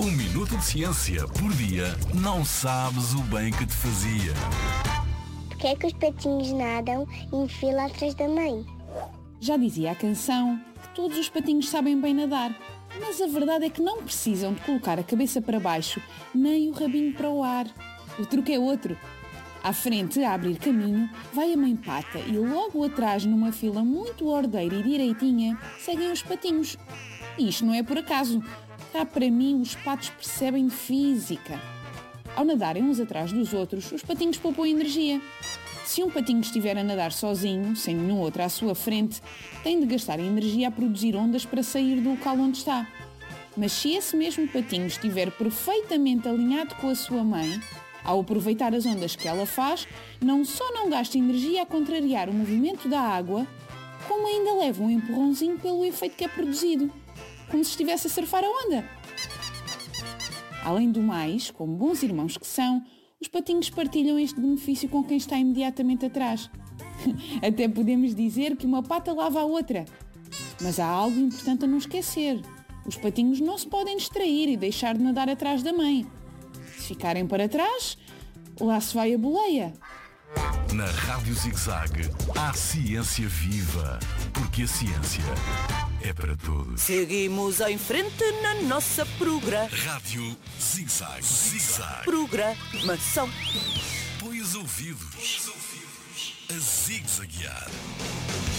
Um minuto de ciência por dia não sabes o bem que te fazia. Porquê é que os patinhos nadam em fila atrás da mãe? Já dizia a canção que todos os patinhos sabem bem nadar, mas a verdade é que não precisam de colocar a cabeça para baixo nem o rabinho para o ar. O truque é outro. À frente, a abrir caminho, vai a mãe pata e logo atrás, numa fila muito ordeira e direitinha, seguem os patinhos. E isto não é por acaso. Cá para mim, os patos percebem de física. Ao nadarem uns atrás dos outros, os patinhos poupam energia. Se um patinho estiver a nadar sozinho, sem nenhum outro à sua frente, tem de gastar energia a produzir ondas para sair do local onde está. Mas se esse mesmo patinho estiver perfeitamente alinhado com a sua mãe, ao aproveitar as ondas que ela faz, não só não gasta energia a contrariar o movimento da água, como ainda leva um empurrãozinho pelo efeito que é produzido, como se estivesse a surfar a onda. Além do mais, como bons irmãos que são, os patinhos partilham este benefício com quem está imediatamente atrás. Até podemos dizer que uma pata lava a outra. Mas há algo importante a não esquecer. Os patinhos não se podem distrair e deixar de nadar atrás da mãe. Se ficarem para trás, lá se vai a boleia. Na Rádio ZigZag há ciência viva, porque a ciência é para todos. Seguimos em frente na nossa Rádio ZigZag. programação. Põe os ouvidos a zigzaguear.